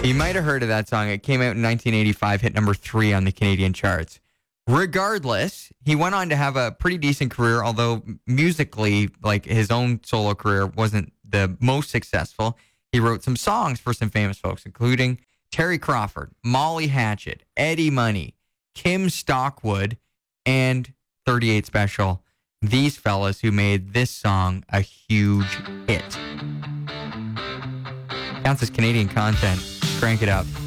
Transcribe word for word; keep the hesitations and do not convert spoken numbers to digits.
You might have heard of that song. It came out in nineteen eighty-five, hit number three on the Canadian charts. Regardless, he went on to have a pretty decent career, although musically, like his own solo career wasn't the most successful. He wrote some songs for some famous folks, including Terry Crawford, Molly Hatchet, Eddie Money, Kim Stockwood, and thirty-eight Special. These fellas who made this song a huge hit. Counts as Canadian content. Crank it up.